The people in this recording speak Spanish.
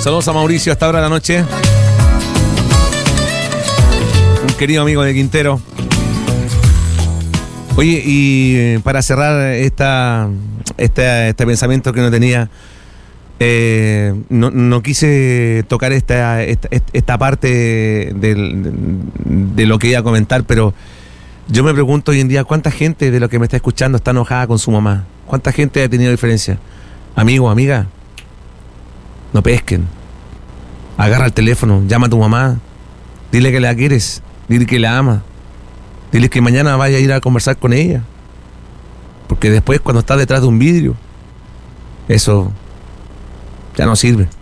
Saludos a Mauricio a esta hora de la noche. Un querido amigo de Quintero. Oye, y para cerrar este pensamiento que no tenía, no quise tocar esta parte de lo que iba a comentar, pero yo me pregunto hoy en día cuánta gente de lo que me está escuchando está enojada con su mamá. ¿Cuánta gente ha tenido diferencia? Amigo, amiga, no pesquen. Agarra el teléfono, llama a tu mamá, dile que la quieres, dile que la amas, dile que mañana vaya a ir a conversar con ella. Porque después, cuando estás detrás de un vidrio, eso ya no sirve.